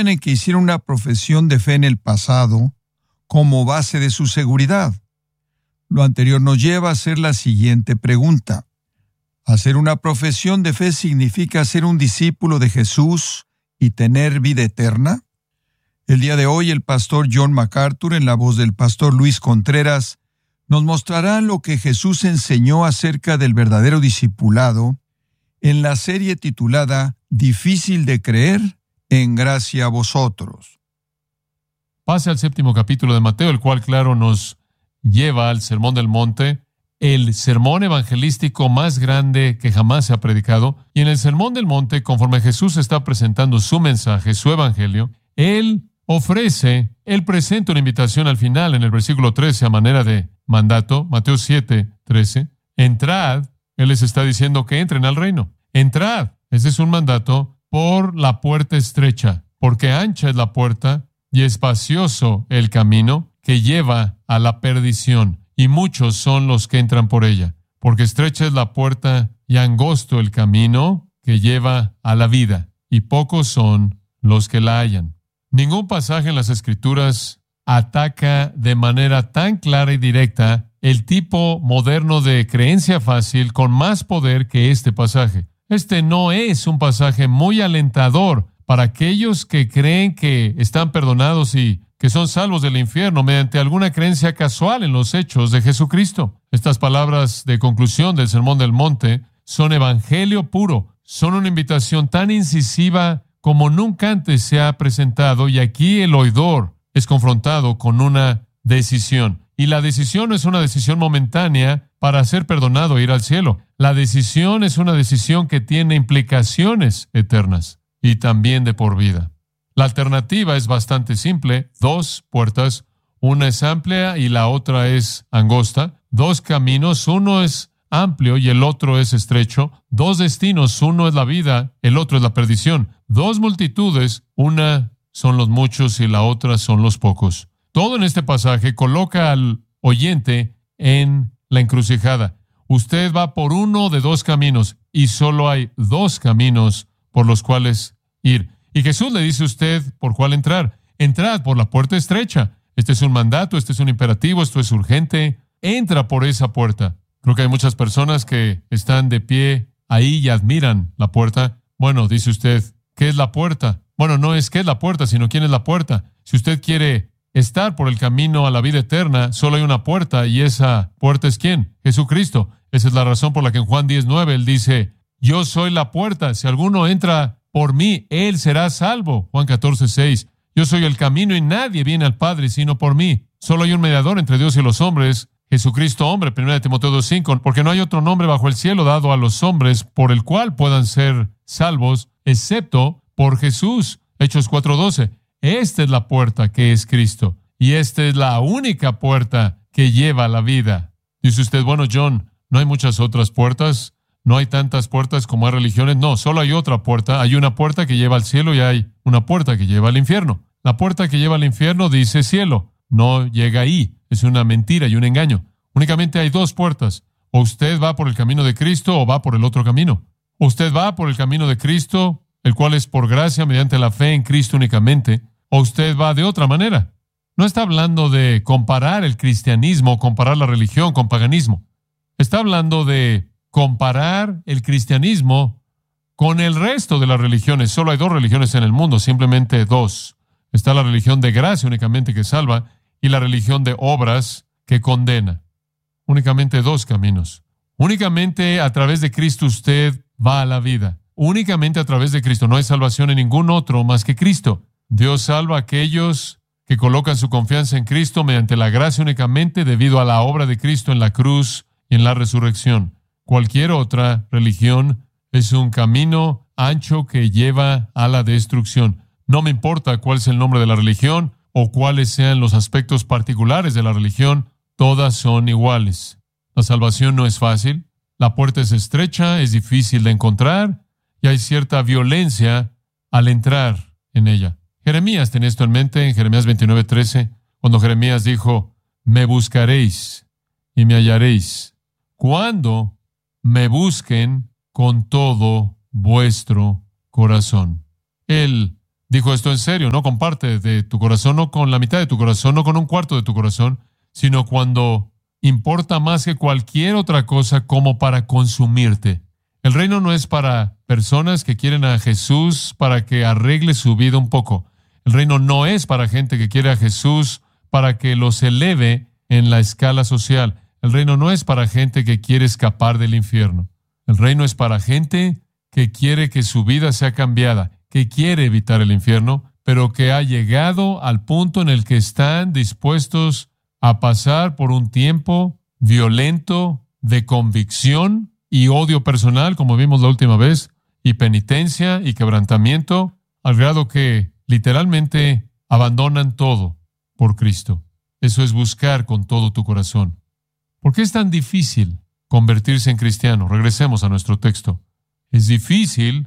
confían en que hicieron una profesión de fe en el pasado como base de su seguridad. Lo anterior nos lleva a hacer la siguiente pregunta. ¿Hacer una profesión de fe significa ser un discípulo de Jesús y tener vida eterna? El día de hoy, el pastor John MacArthur, en la voz del pastor Luis Contreras, nos mostrará lo que Jesús enseñó acerca del verdadero discipulado en la serie titulada Difícil de creer, en gracia a vosotros. Pase al 7º capítulo de Mateo, el cual, claro, nos lleva al Sermón del Monte, el sermón evangelístico más grande que jamás se ha predicado. Y en el Sermón del Monte, conforme Jesús está presentando su mensaje, su evangelio, Él presenta una invitación al final, en el versículo 13, a manera de mandato, Mateo 7:13. Entrad, Él les está diciendo que entren al reino. Entrad, ese es un mandato, por la puerta estrecha, porque ancha es la puerta y espacioso el camino que lleva a la perdición, y muchos son los que entran por ella, porque estrecha es la puerta y angosto el camino que lleva a la vida, y pocos son los que la hallan. Ningún pasaje en las Escrituras ataca de manera tan clara y directa el tipo moderno de creencia fácil con más poder que este pasaje. Este no es un pasaje muy alentador para aquellos que creen que están perdonados y que son salvos del infierno mediante alguna creencia casual en los hechos de Jesucristo. Estas palabras de conclusión del Sermón del Monte son evangelio puro, son una invitación tan incisiva como nunca antes se ha presentado, y aquí el oidor es confrontado con una decisión. Y la decisión no es una decisión momentánea para ser perdonado e ir al cielo. La decisión es una decisión que tiene implicaciones eternas y también de por vida. La alternativa es bastante simple. 2 puertas, una es amplia y la otra es angosta. 2 caminos, uno es amplio y el otro es estrecho. 2 destinos, uno es la vida, el otro es la perdición. 2 multitudes, una son los muchos y la otra son los pocos. Todo en este pasaje coloca al oyente en la encrucijada. Usted va por uno de 2 caminos y solo hay 2 caminos por los cuales ir. Y Jesús le dice a usted por cuál entrar. Entrad por la puerta estrecha. Este es un mandato, este es un imperativo, esto es urgente. Entra por esa puerta. Creo que hay muchas personas que están de pie ahí y admiran la puerta. Bueno, dice usted, ¿qué es la puerta? Bueno, no es qué es la puerta, sino quién es la puerta. Si usted quiere estar por el camino a la vida eterna, solo hay una puerta, y esa puerta es ¿quién? Jesucristo. Esa es la razón por la que en Juan 10:9 Él dice, yo soy la puerta, si alguno entra por mí, él será salvo. Juan 14:6, yo soy el camino y nadie viene al Padre sino por mí. Solo hay un mediador entre Dios y los hombres, Jesucristo hombre, 1 Timoteo 2:5, porque no hay otro nombre bajo el cielo dado a los hombres por el cual puedan ser salvos, excepto por Jesús. Hechos 4:12. Esta es la puerta que es Cristo, y esta es la única puerta que lleva a la vida. Dice usted, bueno, John, ¿no hay muchas otras puertas? ¿No hay tantas puertas como hay religiones? No, solo hay otra puerta. Hay una puerta que lleva al cielo y hay una puerta que lleva al infierno. La puerta que lleva al infierno dice cielo. No llega ahí. Es una mentira y un engaño. Únicamente hay 2 puertas. O usted va por el camino de Cristo o va por el otro camino. O usted va por el camino de Cristo, el cual es por gracia mediante la fe en Cristo únicamente, o usted va de otra manera. No está hablando de comparar el cristianismo, comparar la religión con paganismo. Está hablando de comparar el cristianismo con el resto de las religiones. Solo hay 2 religiones en el mundo, simplemente 2. Está la religión de gracia únicamente que salva y la religión de obras que condena. Únicamente 2 caminos. Únicamente a través de Cristo usted va a la vida. Únicamente a través de Cristo. No hay salvación en ningún otro más que Cristo. Dios salva a aquellos que colocan su confianza en Cristo mediante la gracia únicamente debido a la obra de Cristo en la cruz y en la resurrección. Cualquier otra religión es un camino ancho que lleva a la destrucción. No me importa cuál es el nombre de la religión o cuáles sean los aspectos particulares de la religión, todas son iguales. La salvación no es fácil, la puerta es estrecha, es difícil de encontrar y hay cierta violencia al entrar en ella. Jeremías tenía esto en mente en Jeremías 29:13, cuando Jeremías dijo, me buscaréis y me hallaréis, cuando me busquen con todo vuestro corazón. Él dijo esto en serio, no con parte de tu corazón, no con la mitad de tu corazón, no con un cuarto de tu corazón, sino cuando importa más que cualquier otra cosa como para consumirte. El reino no es para personas que quieren a Jesús para que arregle su vida un poco. El reino no es para gente que quiere a Jesús para que los eleve en la escala social. El reino no es para gente que quiere escapar del infierno. El reino es para gente que quiere que su vida sea cambiada, que quiere evitar el infierno, pero que ha llegado al punto en el que están dispuestos a pasar por un tiempo violento de convicción y odio personal, como vimos la última vez, y penitencia y quebrantamiento, al grado que literalmente abandonan todo por Cristo. Eso es buscar con todo tu corazón. ¿Por qué es tan difícil convertirse en cristiano? Regresemos a nuestro texto. Es difícil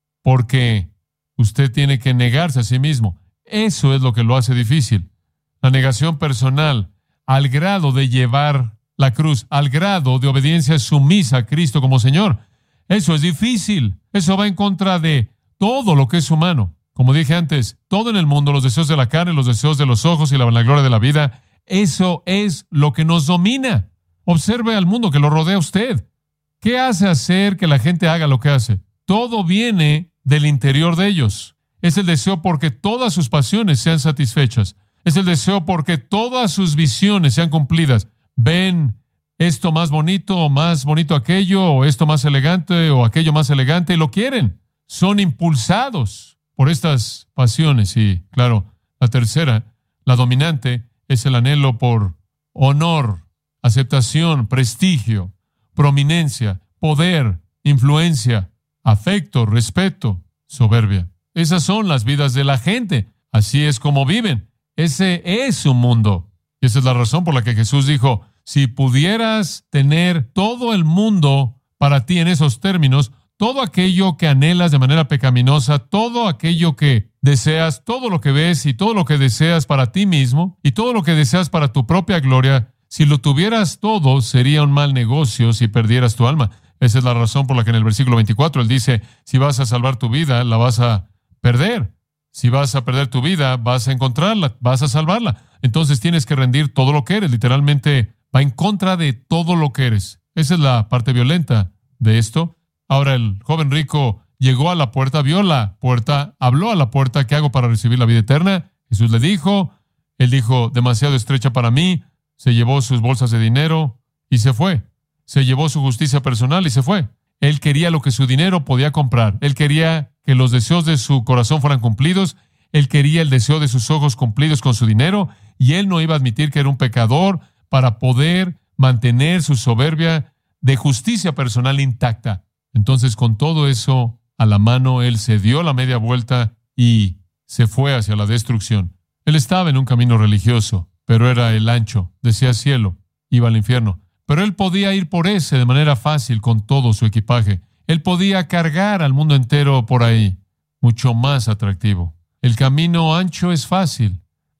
porque usted tiene que negarse a sí mismo. Eso es lo que lo hace difícil. La negación personal, al grado de llevar la cruz, al grado de obediencia sumisa a Cristo como Señor. Eso es difícil. Eso va en contra de todo lo que es humano. Como dije antes, todo en el mundo, los deseos de la carne, los deseos de los ojos y la vanagloria de la vida, eso es lo que nos domina. Observe al mundo que lo rodea a usted. ¿Qué hace hacer que la gente haga lo que hace? Todo viene del interior de ellos. Es el deseo porque todas sus pasiones sean satisfechas. Es el deseo porque todas sus visiones sean cumplidas. Ven esto más bonito o más bonito aquello, o esto más elegante o aquello más elegante, y lo quieren. Son impulsados por estas pasiones. Y, claro, la tercera, la dominante, es el anhelo por honor, aceptación, prestigio, prominencia, poder, influencia, afecto, respeto, soberbia. Esas son las vidas de la gente. Así es como viven. Ese es su mundo. Y esa es la razón por la que Jesús dijo, si pudieras tener todo el mundo para ti en esos términos, todo aquello que anhelas de manera pecaminosa, todo aquello que deseas, todo lo que ves y todo lo que deseas para ti mismo y todo lo que deseas para tu propia gloria, si lo tuvieras todo, sería un mal negocio si perdieras tu alma. Esa es la razón por la que en el versículo 24 él dice, si vas a salvar tu vida, la vas a perder. Si vas a perder tu vida, vas a encontrarla, vas a salvarla. Entonces tienes que rendir todo lo que eres. Literalmente va en contra de todo lo que eres. Esa es la parte violenta de esto. Ahora el joven rico llegó a la puerta, vio la puerta, habló a la puerta, ¿qué hago para recibir la vida eterna? Jesús le dijo, él dijo, demasiado estrecha para mí, se llevó sus bolsas de dinero y se fue. Se llevó su justicia personal y se fue. Él quería lo que su dinero podía comprar. Él quería que los deseos de su corazón fueran cumplidos. Él quería el deseo de sus ojos cumplidos con su dinero. Y él no iba a admitir que era un pecador para poder mantener su soberbia de justicia personal intacta. Entonces, con todo eso a la mano, él se dio la media vuelta y se fue hacia la destrucción. Él estaba en un camino religioso, pero era el ancho, decía cielo, iba al infierno. Pero él podía ir por ese de manera fácil con todo su equipaje. Él podía cargar al mundo entero por ahí, mucho más atractivo. El camino ancho es fácil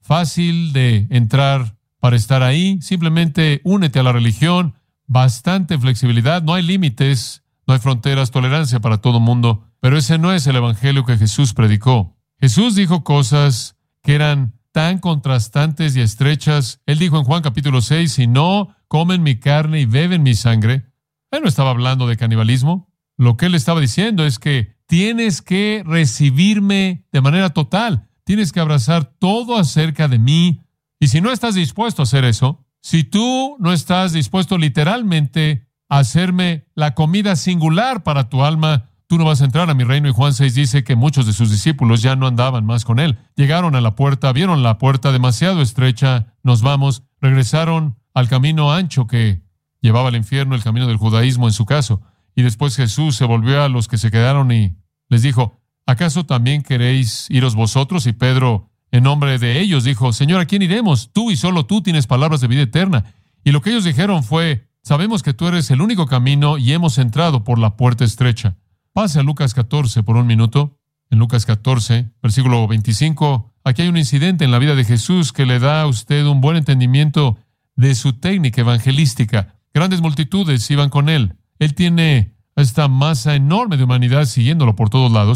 de entrar para estar ahí. Simplemente únete a la religión, bastante flexibilidad, no hay límites, no hay fronteras, tolerancia para todo mundo. Pero ese no es el evangelio que Jesús predicó. Jesús dijo cosas que eran tan contrastantes y estrechas. Él dijo en Juan capítulo 6, si no comen mi carne y beben mi sangre. Él no estaba hablando de canibalismo. Lo que él estaba diciendo es que tienes que recibirme de manera total. Tienes que abrazar todo acerca de mí. Y si no estás dispuesto a hacer eso, si tú no estás dispuesto literalmente a hacerme la comida singular para tu alma, tú no vas a entrar a mi reino. Y Juan 6 dice que muchos de sus discípulos ya no andaban más con él. Llegaron a la puerta, vieron la puerta demasiado estrecha, nos vamos, regresaron al camino ancho que llevaba al infierno, el camino del judaísmo en su caso. Y después Jesús se volvió a los que se quedaron y les dijo, ¿acaso también queréis iros vosotros? Y Pedro, en nombre de ellos, dijo, Señor, ¿a quién iremos? Tú y solo tú tienes palabras de vida eterna. Y lo que ellos dijeron fue, sabemos que tú eres el único camino y hemos entrado por la puerta estrecha. Pase a Lucas 14 por un minuto. En Lucas 14, versículo 25, aquí hay un incidente en la vida de Jesús que le da a usted un buen entendimiento de su técnica evangelística. Grandes multitudes iban con él. Él tiene esta masa enorme de humanidad siguiéndolo por todos lados.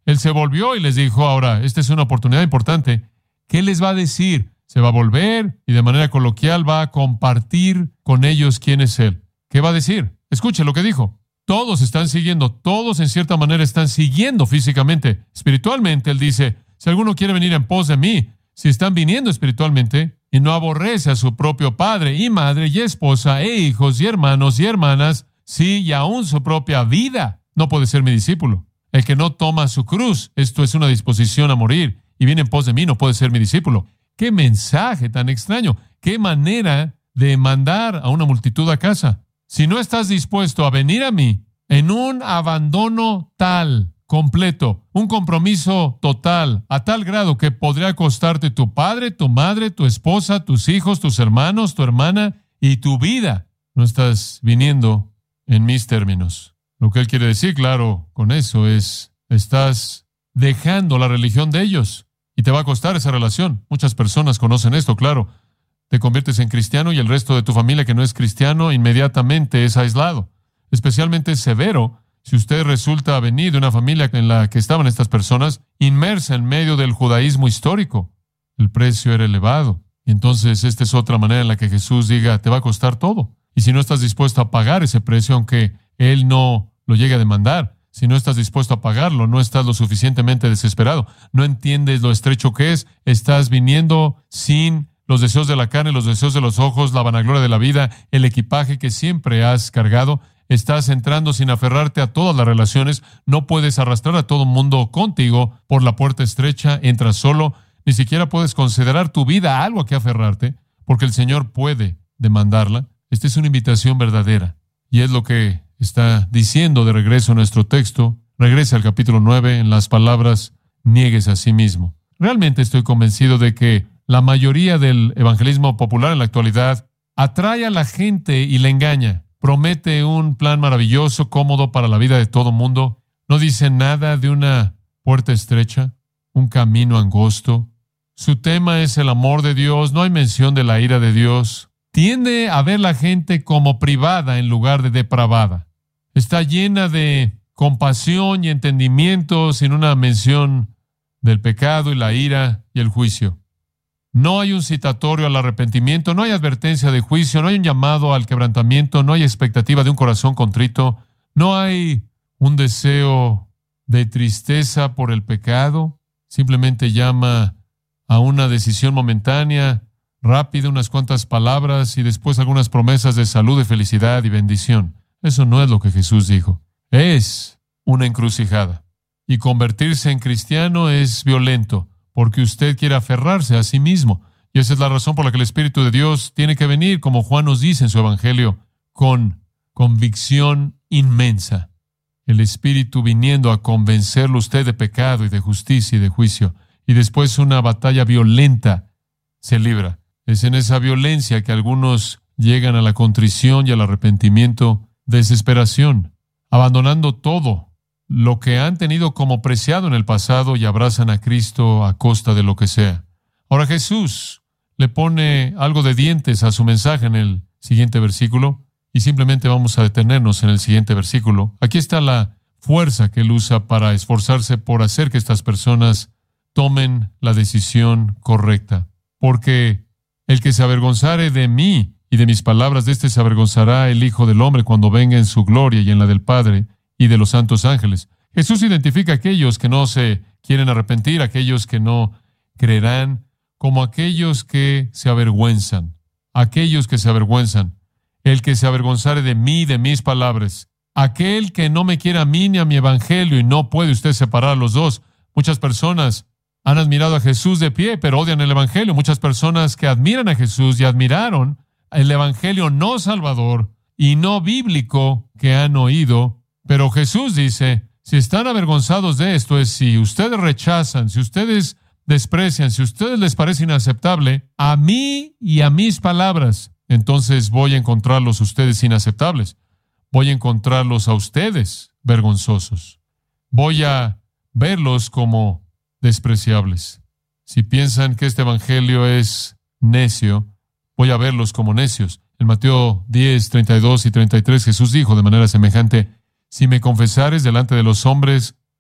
Él se volvió y les dijo, ahora, esta es una oportunidad importante. ¿Qué les va a decir? Se va a volver y de manera coloquial va a compartir con ellos quién es Él. ¿Qué va a decir? Escuche lo que dijo. Todos están siguiendo, todos en cierta manera están siguiendo físicamente. Espiritualmente, Él dice, si alguno quiere venir en pos de mí, si están viniendo espiritualmente y no aborrece a su propio padre y madre y esposa e hijos y hermanos y hermanas, sí, y aún su propia vida, no puede ser mi discípulo. El que no toma su cruz, esto es una disposición a morir, y viene en pos de mí, no puede ser mi discípulo. ¡Qué mensaje tan extraño! ¡Qué manera de mandar a una multitud a casa! Si no estás dispuesto a venir a mí en un abandono tal, completo, un compromiso total, a tal grado que podría costarte tu padre, tu madre, tu esposa, tus hijos, tus hermanos, tu hermana y tu vida, no estás viniendo en mis términos. Lo que él quiere decir, claro, con eso es, estás dejando la religión de ellos y te va a costar esa relación. Muchas personas conocen esto, claro. Te conviertes en cristiano y el resto de tu familia que no es cristiano inmediatamente es aislado. Especialmente severo si usted resulta venir de una familia en la que estaban estas personas inmersa en medio del judaísmo histórico. El precio era elevado. Y entonces esta es otra manera en la que Jesús diga, te va a costar todo. Y si no estás dispuesto a pagar ese precio, aunque Él no lo llegue a demandar, si no estás dispuesto a pagarlo, no estás lo suficientemente desesperado, no entiendes lo estrecho que es, estás viniendo sin los deseos de la carne, los deseos de los ojos, la vanagloria de la vida, el equipaje que siempre has cargado. Estás entrando sin aferrarte a todas las relaciones. No puedes arrastrar a todo el mundo contigo por la puerta estrecha. Entras solo. Ni siquiera puedes considerar tu vida algo a que aferrarte, porque el Señor puede demandarla. Esta es una invitación verdadera. Y es lo que está diciendo de regreso a nuestro texto. Regrese al capítulo 9 en las palabras, niegues a sí mismo. Realmente estoy convencido de que la mayoría del evangelismo popular en la actualidad atrae a la gente y le engaña. Promete un plan maravilloso, cómodo para la vida de todo mundo. No dice nada de una puerta estrecha, un camino angosto. Su tema es el amor de Dios. No hay mención de la ira de Dios. Tiende a ver la gente como privada en lugar de depravada. Está llena de compasión y entendimiento sin una mención del pecado y la ira y el juicio. No hay un citatorio al arrepentimiento, no hay advertencia de juicio, no hay un llamado al quebrantamiento, no hay expectativa de un corazón contrito, no hay un deseo de tristeza por el pecado. Simplemente llama a una decisión momentánea, rápida, unas cuantas palabras y después algunas promesas de salud, de felicidad y bendición. Eso no es lo que Jesús dijo. Es una encrucijada. Y convertirse en cristiano es violento, porque usted quiere aferrarse a sí mismo. Y esa es la razón por la que el Espíritu de Dios tiene que venir, como Juan nos dice en su Evangelio, con convicción inmensa. El Espíritu viniendo a convencerlo usted de pecado y de justicia y de juicio. Y después una batalla violenta se libra. Es en esa violencia que algunos llegan a la contrición y al arrepentimiento, desesperación, abandonando todo lo que han tenido como preciado en el pasado y abrazan a Cristo a costa de lo que sea. Ahora Jesús le pone algo de dientes a su mensaje en el siguiente versículo y simplemente vamos a detenernos en el siguiente versículo. Aquí está la fuerza que él usa para esforzarse por hacer que estas personas tomen la decisión correcta. Porque el que se avergonzare de mí y de mis palabras, de este se avergonzará el Hijo del Hombre cuando venga en su gloria y en la del Padre y de los santos ángeles. Jesús identifica a aquellos que no se quieren arrepentir, aquellos que no creerán, como aquellos que se avergüenzan. Aquellos que se avergüenzan. El que se avergonzare de mí, de mis palabras. Aquel que no me quiera a mí ni a mi evangelio, y no puede usted separar a los dos. Muchas personas han admirado a Jesús de pie, pero odian el evangelio. Muchas personas que admiran a Jesús y admiraron el evangelio no salvador y no bíblico que han oído. Pero Jesús dice, si están avergonzados de esto, es si ustedes rechazan, si ustedes desprecian, si a ustedes les parece inaceptable, a mí y a mis palabras, entonces voy a encontrarlos ustedes inaceptables. Voy a encontrarlos a ustedes vergonzosos. Voy a verlos como despreciables. Si piensan que este evangelio es necio, voy a verlos como necios. En Mateo 10, 32 y 33, Jesús dijo de manera semejante, si me confesares delante de los hombres,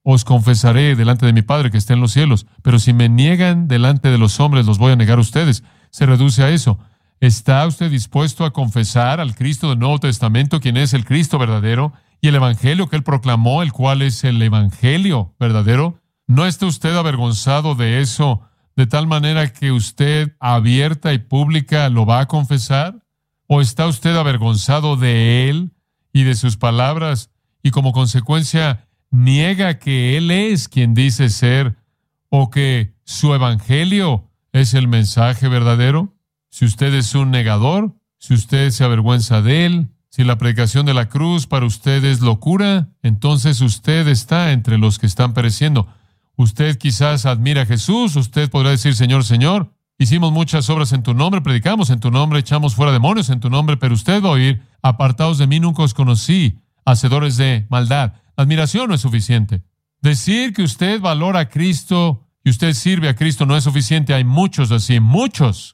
os confesaré delante de mi Padre que está en los cielos. Pero si me niegan delante de los hombres, los voy a negar a ustedes. Se reduce a eso. ¿Está usted dispuesto a confesar al Cristo del Nuevo Testamento, quien es el Cristo verdadero, y el Evangelio que Él proclamó, el cual es el Evangelio verdadero? ¿No está usted avergonzado de eso, de tal manera que usted, abierta y pública, lo va a confesar? ¿O está usted avergonzado de Él y de sus palabras, y como consecuencia niega que Él es quien dice ser, o que su Evangelio es el mensaje verdadero? Si usted es un negador, si usted se avergüenza de Él, si la predicación de la cruz para usted es locura, entonces usted está entre los que están pereciendo. Usted quizás admira a Jesús, usted podrá decir, Señor, Señor, hicimos muchas obras en tu nombre, predicamos en tu nombre, echamos fuera demonios en tu nombre, pero usted va a oír, apartados de mí nunca os conocí, hacedores de maldad. La admiración no es suficiente. Decir que usted valora a Cristo y usted sirve a Cristo no es suficiente. Hay muchos así, muchos.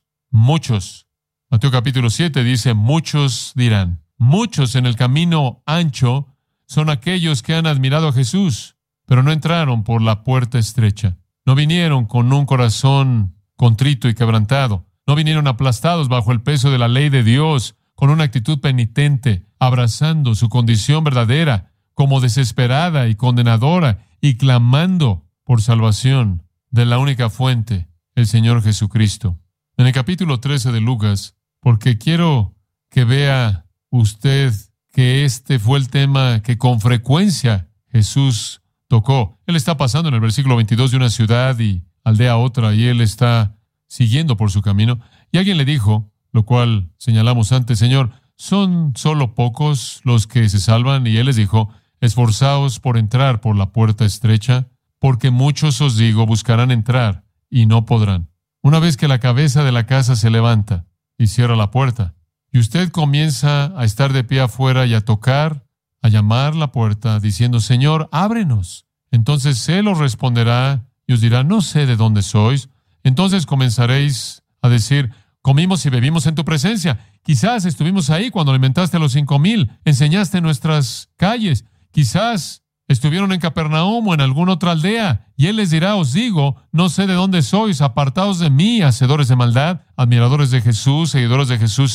Mateo capítulo 7 dice, muchos dirán. Muchos en el camino ancho son aquellos que han admirado a Jesús, pero no entraron por la puerta estrecha. No vinieron con un corazón contrito y quebrantado. No vinieron aplastados bajo el peso de la ley de Dios, con una actitud penitente, abrazando su condición verdadera, como desesperada y condenadora, y clamando por salvación de la única fuente, el Señor Jesucristo. En el capítulo 13 de Lucas, porque quiero que vea usted que este fue el tema que con frecuencia Jesús tocó. Él está pasando en el versículo 22 de una ciudad y aldea a otra, y él está siguiendo por su camino. Y alguien le dijo, lo cual señalamos antes, Señor, ¿son solo pocos los que se salvan? Y él les dijo, esforzaos por entrar por la puerta estrecha, porque muchos, os digo, buscarán entrar y no podrán. Una vez que la cabeza de la casa se levanta y cierra la puerta, y usted comienza a estar de pie afuera y a tocar, a llamar la puerta, diciendo, Señor, ábrenos. Entonces Él os responderá y os dirá, no sé de dónde sois. Entonces comenzaréis a decir, comimos y bebimos en tu presencia. Quizás estuvimos ahí cuando alimentaste a los 5,000, enseñaste en nuestras calles. Quizás estuvieron en Capernaum o en alguna otra aldea. Y Él les dirá, os digo, no sé de dónde sois, apartados de mí, hacedores de maldad. Admiradores de Jesús, seguidores de Jesús,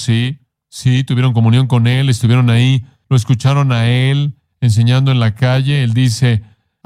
sí, tuvieron comunión con Él, estuvieron ahí, lo escucharon a Él enseñando en la calle. Él dice,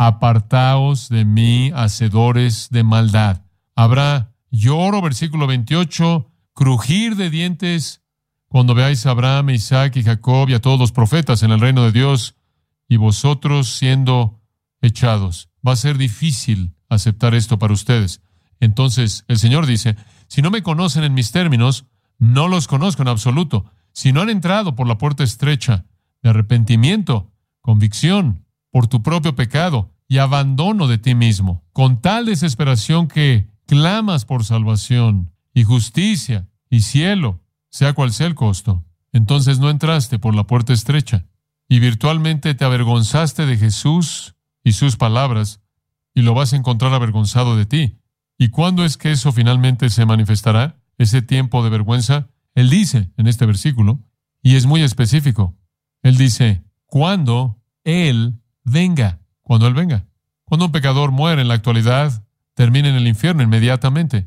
apartaos de mí, hacedores de maldad. Habrá lloro, versículo 28, crujir de dientes cuando veáis a Abraham, Isaac y Jacob y a todos los profetas en el reino de Dios, y vosotros siendo echados. Va a ser difícil aceptar esto para ustedes. Entonces, el Señor dice, si no me conocen en mis términos, no los conozco en absoluto. Si no han entrado por la puerta estrecha de arrepentimiento, convicción por tu propio pecado y abandono de ti mismo, con tal desesperación que clamas por salvación y justicia y cielo, sea cual sea el costo, entonces no entraste por la puerta estrecha y virtualmente te avergonzaste de Jesús y sus palabras, y lo vas a encontrar avergonzado de ti. ¿Y cuándo es que eso finalmente se manifestará? Ese tiempo de vergüenza. Él dice en este versículo, y es muy específico, Él dice, cuando Él venga. Cuando Él venga. Cuando un pecador muere en la actualidad, termina en el infierno inmediatamente,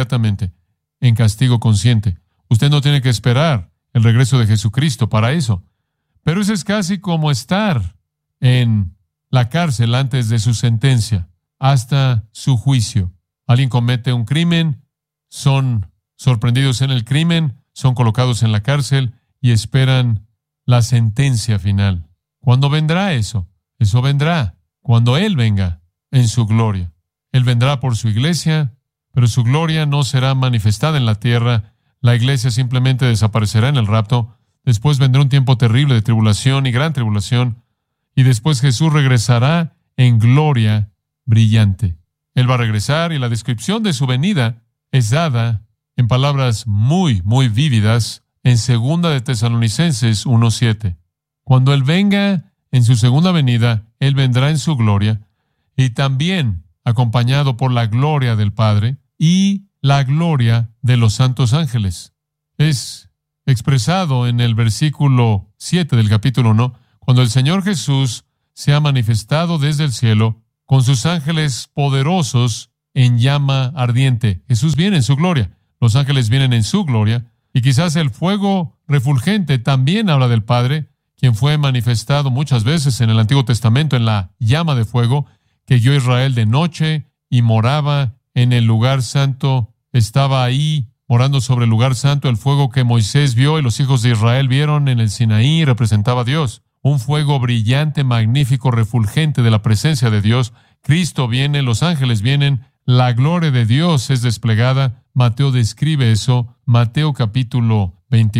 en castigo consciente. Usted no tiene que esperar el regreso de Jesucristo para eso. Pero eso es casi como estar en la cárcel antes de su sentencia, hasta su juicio. Alguien comete un crimen, son sorprendidos en el crimen, son colocados en la cárcel y esperan la sentencia final. ¿Cuándo vendrá eso? Eso vendrá cuando Él venga en su gloria. Él vendrá por su iglesia, pero su gloria no será manifestada en la tierra. La iglesia simplemente desaparecerá en el rapto. Después vendrá un tiempo terrible de tribulación y gran tribulación. Y después Jesús regresará en gloria brillante. Él va a regresar y la descripción de su venida es dada en palabras muy, muy vívidas en 2 de Tesalonicenses 1:7. Cuando Él venga en su segunda venida, Él vendrá en su gloria y también acompañado por la gloria del Padre y la gloria de los santos ángeles. Es expresado en el versículo 7 del capítulo 1, cuando el Señor Jesús se ha manifestado desde el cielo con sus ángeles poderosos en llama ardiente. Jesús viene en su gloria. Los ángeles vienen en su gloria. Y quizás el fuego refulgente también habla del Padre, quien fue manifestado muchas veces en el Antiguo Testamento en la llama de fuego, que guió a Israel de noche y moraba en el lugar santo. Estaba ahí morando sobre el lugar santo. El fuego que Moisés vio y los hijos de Israel vieron en el Sinaí representaba a Dios. Un fuego brillante, magnífico, refulgente de la presencia de Dios. Cristo viene, los ángeles vienen, la gloria de Dios es desplegada. Mateo describe eso. Mateo capítulo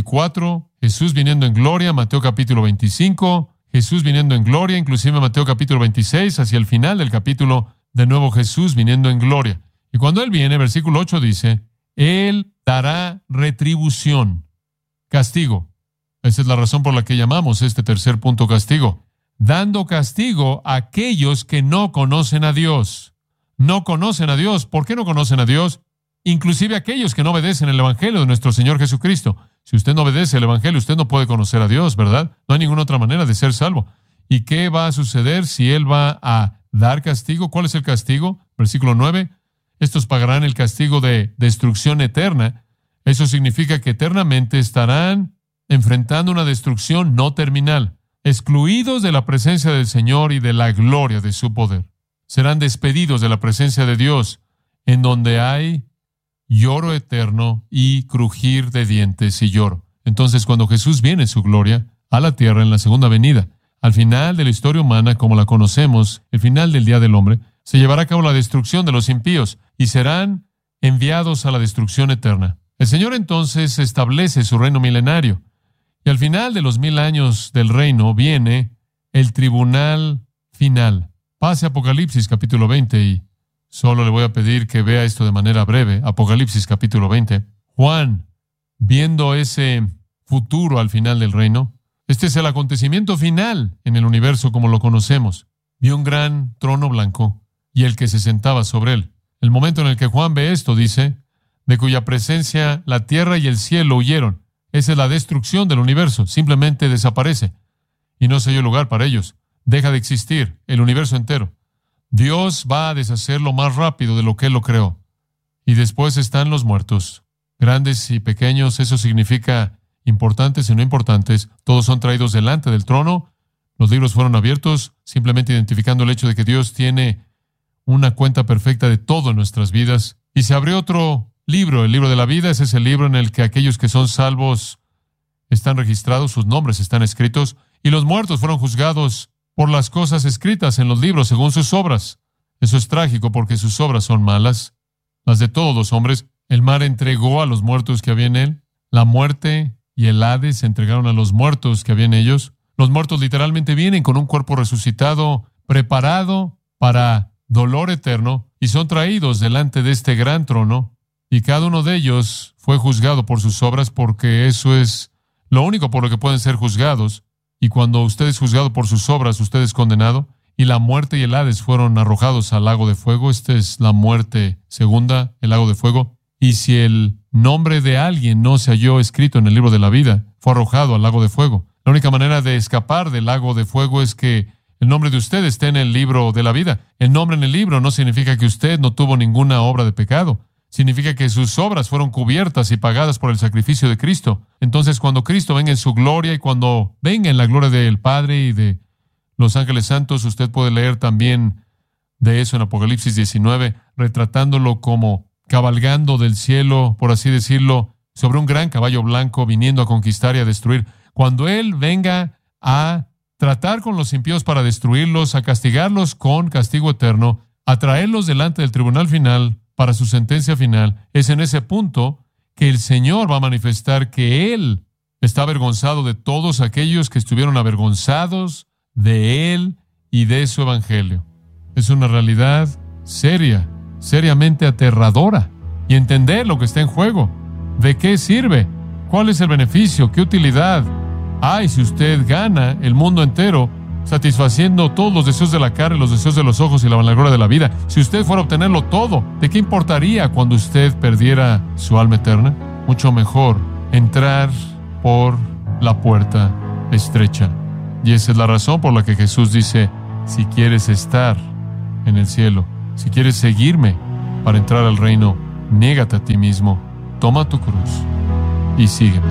24, Jesús viniendo en gloria. Mateo capítulo 25, Jesús viniendo en gloria. Inclusive Mateo capítulo 26, hacia el final del capítulo, de nuevo Jesús viniendo en gloria. Y cuando Él viene, versículo 8 dice, Él dará retribución, castigo. Esa es la razón por la que llamamos este tercer punto castigo. Dando castigo a aquellos que no conocen a Dios. No conocen a Dios. ¿Por qué no conocen a Dios? Inclusive aquellos que no obedecen el Evangelio de nuestro Señor Jesucristo. Si usted no obedece el Evangelio, usted no puede conocer a Dios, ¿verdad? No hay ninguna otra manera de ser salvo. ¿Y qué va a suceder si Él va a dar castigo? ¿Cuál es el castigo? Versículo 9. Estos pagarán el castigo de destrucción eterna. Eso significa que eternamente estarán enfrentando una destrucción no terminal, excluidos de la presencia del Señor y de la gloria de su poder. Serán despedidos de la presencia de Dios, en donde hay lloro eterno y crujir de dientes y lloro. Entonces, cuando Jesús viene en su gloria a la tierra en la segunda venida, al final de la historia humana como la conocemos, el final del día del hombre, se llevará a cabo la destrucción de los impíos y serán enviados a la destrucción eterna. El Señor entonces establece su reino milenario. Y al final de los 1000 años del reino viene el tribunal final. Pase a Apocalipsis capítulo 20 y solo le voy a pedir que vea esto de manera breve. Apocalipsis capítulo 20. Juan, viendo ese futuro al final del reino, este es el acontecimiento final en el universo como lo conocemos. Vio un gran trono blanco y el que se sentaba sobre él. El momento en el que Juan ve esto dice, de cuya presencia la tierra y el cielo huyeron. Esa es la destrucción del universo. Simplemente desaparece. Y no se halló lugar para ellos. Deja de existir el universo entero. Dios va a deshacerlo más rápido de lo que Él lo creó. Y después están los muertos. Grandes y pequeños, eso significa importantes y no importantes. Todos son traídos delante del trono. Los libros fueron abiertos, simplemente identificando el hecho de que Dios tiene una cuenta perfecta de todo en nuestras vidas. Y se abrió otro libro, el libro de la vida. Ese es el libro en el que aquellos que son salvos están registrados, sus nombres están escritos, y los muertos fueron juzgados por las cosas escritas en los libros según sus obras. Eso es trágico porque sus obras son malas, las de todos los hombres. El mar entregó a los muertos que había en él. La muerte y el Hades se entregaron a los muertos que había en ellos. Los muertos literalmente vienen con un cuerpo resucitado, preparado para dolor eterno, y son traídos delante de este gran trono. Y cada uno de ellos fue juzgado por sus obras, porque eso es lo único por lo que pueden ser juzgados. Y cuando usted es juzgado por sus obras, usted es condenado. Y la muerte y el Hades fueron arrojados al lago de fuego. Esta es la muerte segunda, el lago de fuego. Y si el nombre de alguien no se halló escrito en el libro de la vida, fue arrojado al lago de fuego. La única manera de escapar del lago de fuego es que el nombre de usted esté en el libro de la vida. El nombre en el libro no significa que usted no tuvo ninguna obra de pecado. Significa que sus obras fueron cubiertas y pagadas por el sacrificio de Cristo. Entonces, cuando Cristo venga en su gloria y cuando venga en la gloria del Padre y de los ángeles santos, usted puede leer también de eso en Apocalipsis 19, retratándolo como cabalgando del cielo, por así decirlo, sobre un gran caballo blanco, viniendo a conquistar y a destruir. Cuando Él venga a tratar con los impíos para destruirlos, a castigarlos con castigo eterno, a traerlos delante del tribunal final, para su sentencia final, es en ese punto que el Señor va a manifestar que Él está avergonzado de todos aquellos que estuvieron avergonzados de Él y de su Evangelio. Es una realidad seria, seriamente aterradora. Y entender lo que está en juego. ¿De qué sirve? ¿Cuál es el beneficio? ¿Qué utilidad hay si usted gana el mundo entero satisfaciendo todos los deseos de la carne, los deseos de los ojos y la vanagloria de la vida? Si usted fuera a obtenerlo todo, ¿de qué importaría cuando usted perdiera su alma eterna? Mucho mejor entrar por la puerta estrecha. Y esa es la razón por la que Jesús dice, si quieres estar en el cielo. Si quieres seguirme para entrar al reino, niégate a ti mismo, toma tu cruz y sígueme.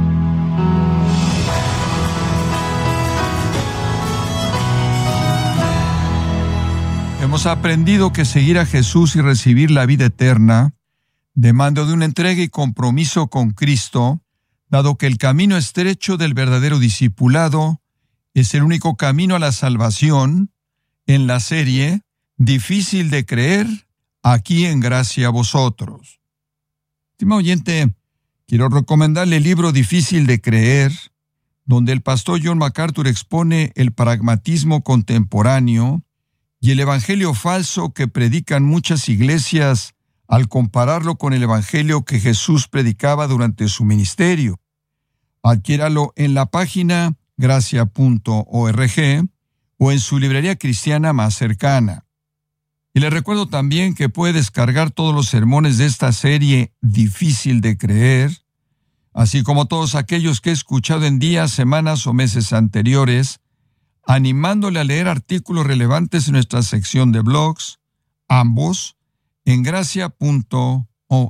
Hemos aprendido que seguir a Jesús y recibir la vida eterna demanda de una entrega y compromiso con Cristo, dado que el camino estrecho del verdadero discipulado es el único camino a la salvación. En la serie Difícil de creer, aquí en Gracia a Vosotros. Estimado oyente, quiero recomendarle el libro Difícil de creer, donde el pastor John MacArthur expone el pragmatismo contemporáneo y el evangelio falso que predican muchas iglesias al compararlo con el evangelio que Jesús predicaba durante su ministerio. Adquiéralo en la página gracia.org o en su librería cristiana más cercana. Y le recuerdo también que puede descargar todos los sermones de esta serie Difícil de creer, así como todos aquellos que he escuchado en días, semanas o meses anteriores, animándole a leer artículos relevantes en nuestra sección de blogs, ambos en gracia.org.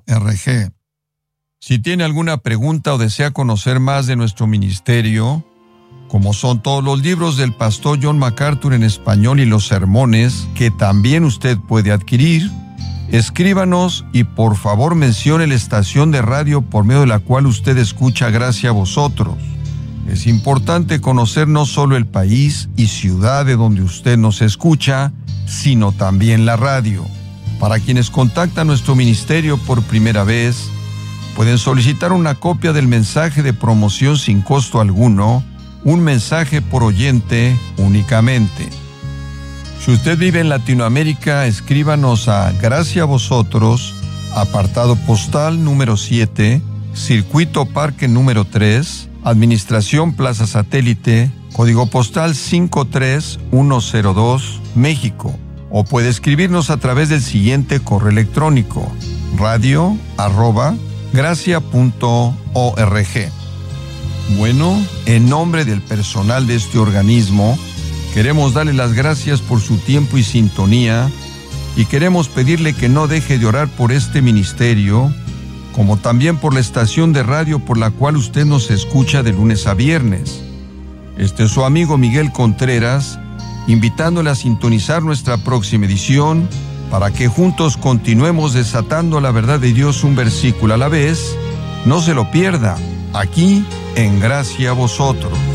Si tiene alguna pregunta o desea conocer más de nuestro ministerio, como son todos los libros del pastor John MacArthur en español y los sermones que también usted puede adquirir, escríbanos y por favor mencione la estación de radio por medio de la cual usted escucha Gracia a Vosotros. Es importante conocer no solo el país y ciudad de donde usted nos escucha, sino también la radio. Para quienes contactan nuestro ministerio por primera vez, pueden solicitar una copia del mensaje de promoción sin costo alguno, un mensaje por oyente únicamente. Si usted vive en Latinoamérica, escríbanos a Gracia a Vosotros, apartado postal número 7, Circuito Parque número 3, Administración Plaza Satélite, código postal 53102, México. O puede escribirnos a través del siguiente correo electrónico: radio@gracia.org. Bueno, en nombre del personal de este organismo, queremos darle las gracias por su tiempo y sintonía, y queremos pedirle que no deje de orar por este ministerio, como también por la estación de radio por la cual usted nos escucha de lunes a viernes. Este es su amigo Miguel Contreras, invitándole a sintonizar nuestra próxima edición para que juntos continuemos desatando la verdad de Dios un versículo a la vez. No se lo pierda, aquí en Gracia a Vosotros.